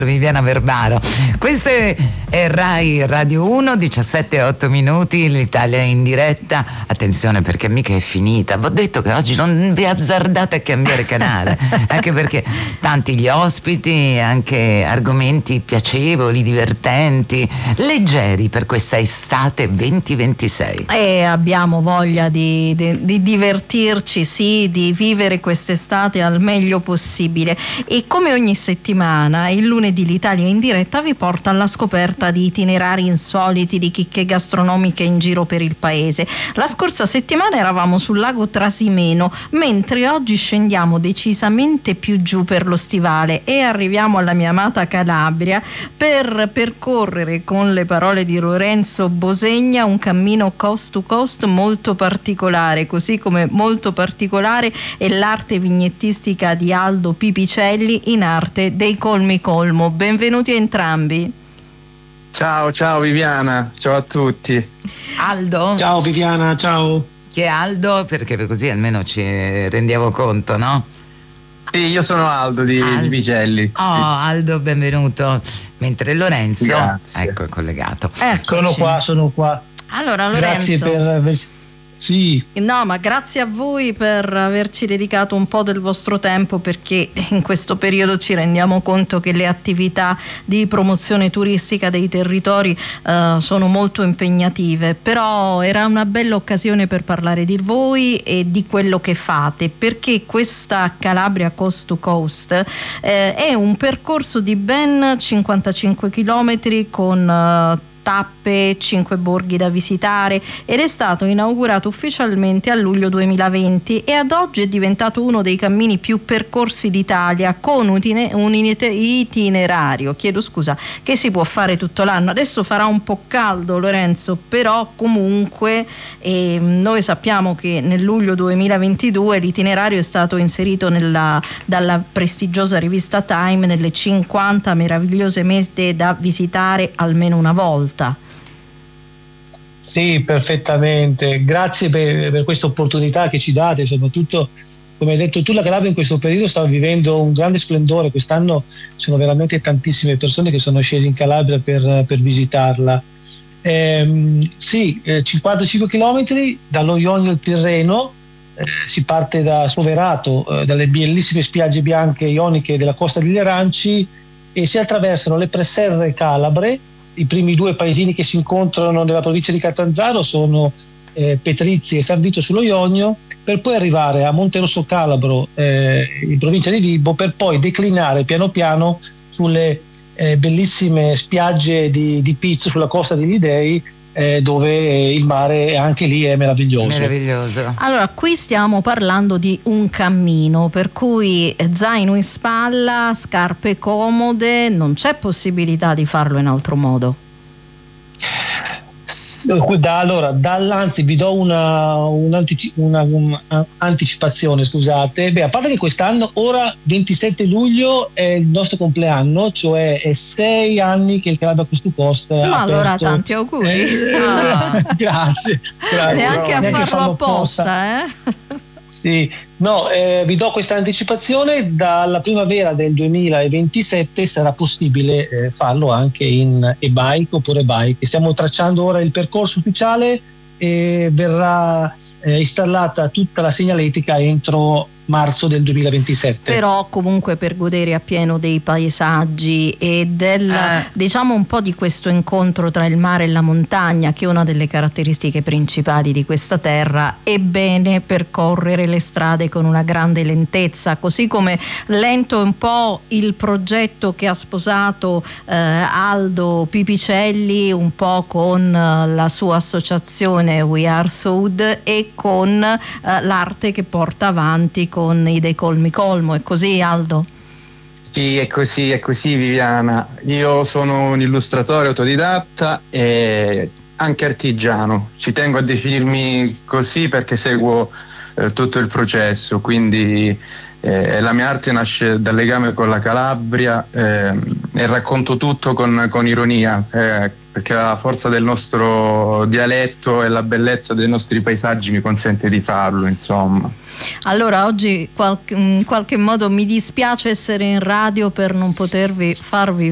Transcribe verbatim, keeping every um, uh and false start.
Viviana Verbaro. Questo è, è Rai Radio uno, diciassette e otto minuti, l'Italia in diretta. Attenzione, perché mica è finita. Vi ho detto che oggi non vi azzardate a cambiare canale, anche perché tanti gli ospiti, anche argomenti piacevoli, divertenti, leggeri per questa estate venti ventisei. E abbiamo voglia di, di, di divertirci, sì, di vivere quest'estate al meglio possibile. E come ogni settimana, il lunedì di l'Italia in diretta vi porta alla scoperta di itinerari insoliti, di chicche gastronomiche in giro per il paese. La scorsa settimana eravamo sul lago Trasimeno, mentre oggi scendiamo decisamente più giù per lo stivale e arriviamo alla mia amata Calabria per percorrere, con le parole di Lorenzo Bosegna, un cammino coast to coast molto particolare, così come molto particolare è l'arte vignettistica di Aldo Pipicelli in arte dei Colmi Colmo. Benvenuti entrambi. Ciao, ciao Viviana, ciao a tutti. Aldo? Ciao Viviana, ciao. Chi è Aldo? Perché così almeno ci rendiamo conto, no? Sì, io sono Aldo di, Aldo. di Vigelli. Oh, Aldo, benvenuto. Mentre Lorenzo, Grazie. ecco, è collegato. Eccoci. Sono qua, sono qua. Allora, Lorenzo. Grazie per aver... Sì. No, ma grazie a voi per averci dedicato un po' del vostro tempo, perché in questo periodo ci rendiamo conto che le attività di promozione turistica dei territori uh, sono molto impegnative, però era una bella occasione per parlare di voi e di quello che fate, perché questa Calabria Coast to Coast eh, è un percorso di ben cinquantacinque chilometri con uh, tappe, cinque borghi da visitare, ed è stato inaugurato ufficialmente a luglio duemilaventi e ad oggi è diventato uno dei cammini più percorsi d'Italia, con un itinerario, chiedo scusa, che si può fare tutto l'anno. Adesso farà un po' caldo, Lorenzo, però comunque eh, noi sappiamo che nel luglio duemilaventidue l'itinerario è stato inserito nella, dalla prestigiosa rivista Time nelle cinquanta meravigliose mete da visitare almeno una volta. Sì, perfettamente. Grazie per, per questa opportunità che ci date, soprattutto, come hai detto tu, la Calabria in questo periodo sta vivendo un grande splendore. Quest'anno sono veramente tantissime persone che sono scese in Calabria per, per visitarla. Ehm, sì, eh, cinquantacinque chilometri dallo Ionio Tirreno, eh, si parte da Spoverato, eh, dalle bellissime spiagge bianche ioniche della Costa degli Aranci, e si attraversano le preserre calabre. I primi due paesini che si incontrano nella provincia di Catanzaro sono eh, Petrizzi e San Vito sullo Ionio, per poi arrivare a Monterosso Calabro eh, in provincia di Vibo, per poi declinare piano piano sulle eh, bellissime spiagge di, di Pizzo sulla costa degli Dei, eh, dove il mare anche lì è meraviglioso. Meraviglioso. Allora, qui stiamo parlando di un cammino, per cui zaino in spalla, scarpe comode, non c'è possibilità di farlo in altro modo. Da, allora, dall'anzi vi do una, un'antici, una, un'anticipazione, scusate. Beh, a parte che quest'anno, ora ventisette luglio è il nostro compleanno, cioè è sei anni che il Calabria Coast to Coast è Ma aperto. allora tanti auguri. Eh, Ah. grazie, grazie. Neanche a Neanche farlo apposta, eh? Sì, no, eh, vi do questa anticipazione: dalla primavera del duemilaventisette sarà possibile eh, farlo anche in e-bike oppure bike. Stiamo tracciando ora il percorso ufficiale e verrà eh, installata tutta la segnaletica entro marzo del duemilaventisette. Però comunque per godere appieno dei paesaggi e del Eh. diciamo un po' di questo incontro tra il mare e la montagna, che è una delle caratteristiche principali di questa terra, è bene percorrere le strade con una grande lentezza, così come lento è un po' il progetto che ha sposato eh, Aldo Pipicelli, un po' con eh, la sua associazione We Are Sud e con eh, l'arte che porta avanti con i dei Colmi Colmo. È così, Aldo? Sì, è così, è così Viviana. Io sono un illustratore autodidatta e anche artigiano. Ci tengo a definirmi così perché seguo eh, tutto il processo, quindi eh, la mia arte nasce dal legame con la Calabria eh, e racconto tutto con, con ironia, eh, perché la forza del nostro dialetto e la bellezza dei nostri paesaggi mi consente di farlo, insomma. Allora oggi qualche, in qualche modo mi dispiace essere in radio per non potervi farvi